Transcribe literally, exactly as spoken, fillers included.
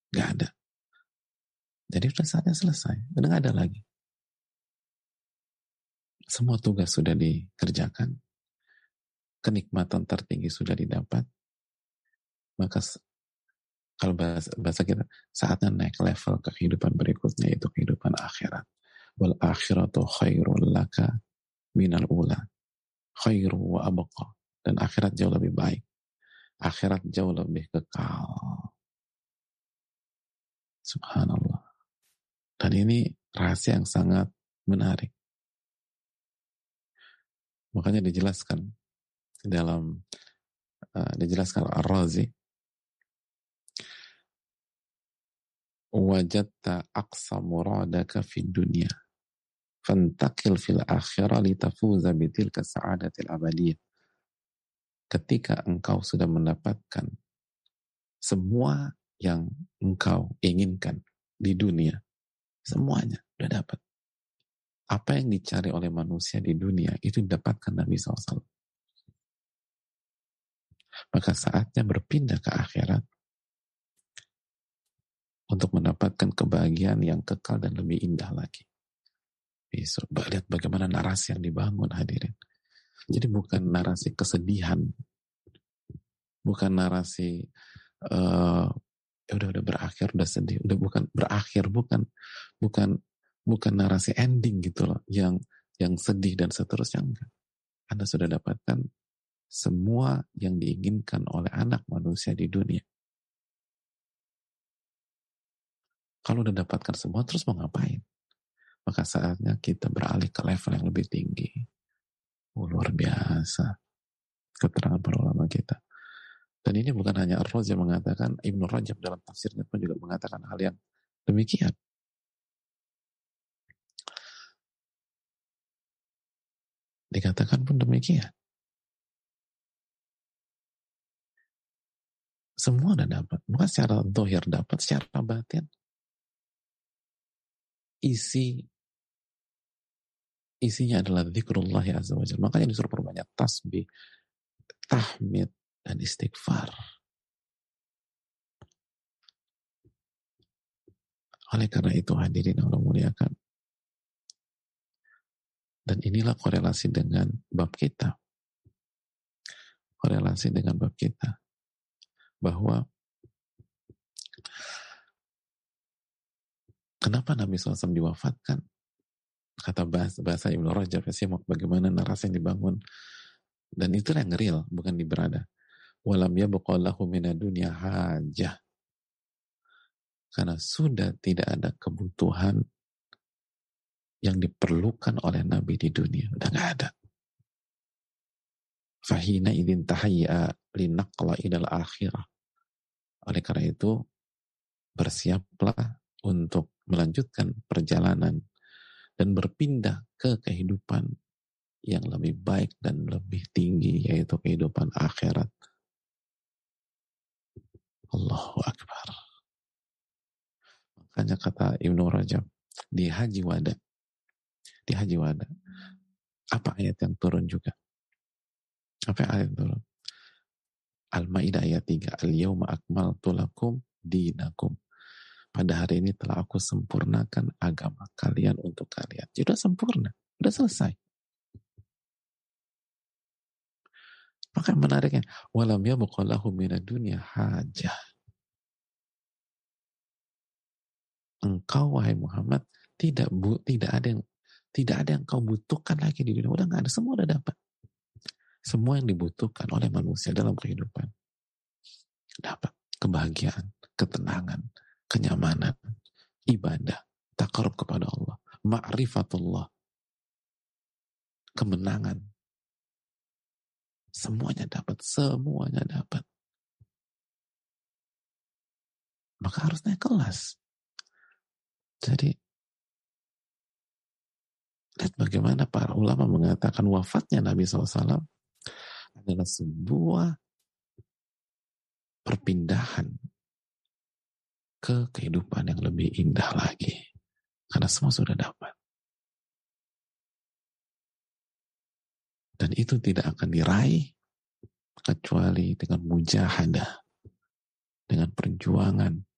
Gak ada. Jadi udah saatnya selesai, udah gak ada lagi. Semua tugas sudah dikerjakan, kenikmatan tertinggi sudah didapat, maka kalau bahasa, bahasa kita, saatnya naik level ke kehidupan berikutnya, itu kehidupan akhirat. Wal akhiratu khairul laka minal ula, khairu wa abqa. Dan akhirat jauh lebih baik, akhirat jauh lebih kekal. Subhanallah. Dan ini rahasia yang sangat menarik. Makanya dijelaskan dalam uh, dijelaskan Ar-Razi, wajadta aqsa muradaka fid dunya fantakil fil akhirah litafuza bitilka sa'adatil abadiyah. Ketika engkau sudah mendapatkan semua yang engkau inginkan di dunia, semuanya udah dapat. Apa yang dicari oleh manusia di dunia itu didapatkan Nabi shallallahu alaihi wasallam. Maka saatnya berpindah ke akhirat untuk mendapatkan kebahagiaan yang kekal dan lebih indah lagi. Besok, lihat bagaimana narasi yang dibangun, hadirin. Jadi bukan narasi kesedihan, bukan narasi uh, ya udah udah berakhir, udah sedih, udah bukan berakhir, bukan bukan bukan narasi ending gitu loh, yang yang sedih dan seterusnya. Enggak. Anda sudah dapatkan semua yang diinginkan oleh anak manusia di dunia. Kalau udah dapatkan semua, terus mau ngapain? Maka saatnya kita beralih ke level yang lebih tinggi. Oh, luar biasa keterangan para ulama kita. Dan ini bukan hanya Ar-Razi yang mengatakan, Ibnu Rajab dalam tafsirnya pun juga mengatakan hal yang demikian. Dikatakan pun demikian. Semua udah dapat. Bukan secara zahir dapat, secara batin. Isi isinya adalah zikrullah azza wa jalla. Makanya disuruh perbanyak tasbih, tahmid, dan istighfar. Oleh karena itu hadirin Allah muliakan. Dan inilah korelasi dengan bab kita. Korelasi dengan bab kita. Bahwa kenapa Nabi shallallahu alaihi wasallam diwafatkan? Kata bahasa, bahasa Ibnu Rajab, bagaimana narasi yang dibangun. Dan itulah yang real, bukan di berada. Walam yabqa lahu minad dunya hajah. Karena sudah tidak ada kebutuhan yang diperlukan oleh Nabi di dunia. Udah gak ada. Fahina idin tahayya linaqla idal akhirah. Oleh karena itu, bersiaplah untuk melanjutkan perjalanan dan berpindah ke kehidupan yang lebih baik dan lebih tinggi, yaitu kehidupan akhirat. Allahu Akbar. Makanya kata Ibnu Rajab, di Haji Wada, di Haji Wada, apa ayat yang turun juga? Apa ayat yang turun? Al-Maidah ayat tiga, Al-yawma akmaltu lakum dinakum. Pada hari ini telah aku sempurnakan agama kalian untuk kalian. Jadi sudah sempurna, sudah selesai. Maka menariknya, walam yabqa lahu minad dunya hajah. Engkau wahai Muhammad tidak bu, tidak ada yang tidak ada yang kau butuhkan lagi di dunia. Udah nggak ada, semua udah dapat. Semua yang dibutuhkan oleh manusia dalam kehidupan dapat. Kebahagiaan, ketenangan, kenyamanan, ibadah, taqarrub kepada Allah, ma'rifatullah, kemenangan. Semuanya dapat, semuanya dapat. Maka harus naik kelas. Jadi lihat bagaimana para ulama mengatakan wafatnya Nabi shallallahu alaihi wasallam adalah sebuah perpindahan ke kehidupan yang lebih indah lagi. Karena semua sudah dapat. Dan itu tidak akan diraih kecuali dengan mujahadah, dengan perjuangan,